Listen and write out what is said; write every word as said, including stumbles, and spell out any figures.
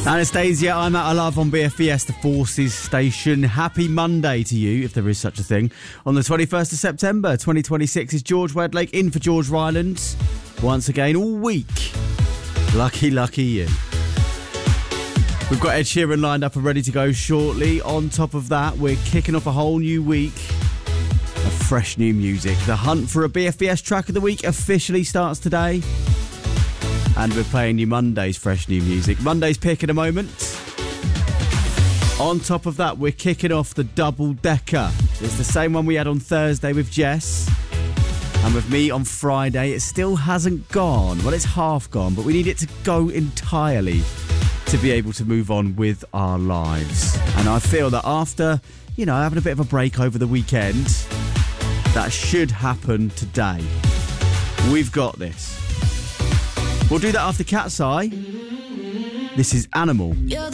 Anastasia, I'm out of love on B F B S, the Forces Station. Happy Monday to you, if there is such a thing. On the twenty-first of September, twenty twenty-six is George Wedlake in for George Rylands. Once again, all week. Lucky, lucky you. We've got Ed Sheeran lined up and ready to go shortly. On top of that, we're kicking off a whole new week of fresh new music. The hunt for a B F B S track of the week officially starts today. And we're playing you Monday's fresh new music. Monday's pick in a moment. On top of that, we're kicking off the double-decker. It's the same one we had on Thursday with Jess. And with me on Friday. It still hasn't gone. Well, it's half gone, but we need it to go entirely to be able to move on with our lives. And I feel that after, you know, having a bit of a break over the weekend, that should happen today. We've got this. We'll do that after Cat's Eye. This is Animal. You're